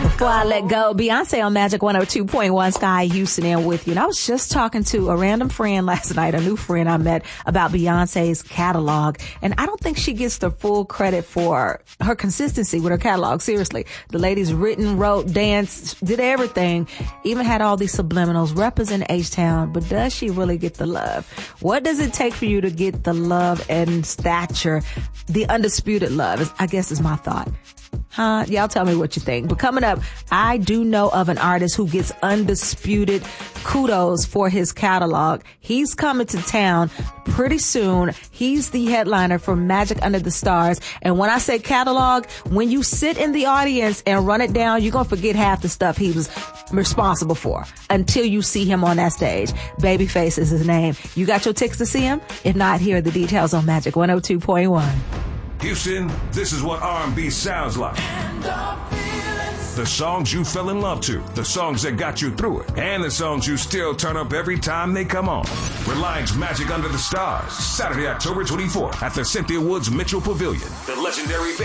Before I let go, Beyonce on Magic 102.1, Sky Houston in with you. And I was just talking to a random friend last night, a new friend I met, about Beyonce's catalog. And I don't think she gets the full credit for her consistency with her catalog. Seriously. The lady's written, wrote, danced, did everything. Even had all these subliminals, represent H-Town. But does she really get the love? What does it take for you to get the love and stature, the undisputed love, I guess is my thought. Y'all tell me what you think. But coming up, I do know of an artist who gets undisputed kudos for his catalog. He's coming to town pretty soon. He's the headliner for Magic Under the Stars. And when I say catalog, when you sit in the audience and run it down, you're going to forget half the stuff he was responsible for until you see him on that stage. Babyface is his name. You got your tickets to see him? If not, here are the details on Magic 102.1. Houston, this is what R&B sounds like. The songs you fell in love to, the songs that got you through it, and the songs you still turn up every time they come on. Reliance Magic Under the Stars, Saturday, October 24th at the Cynthia Woods Mitchell Pavilion. The legendary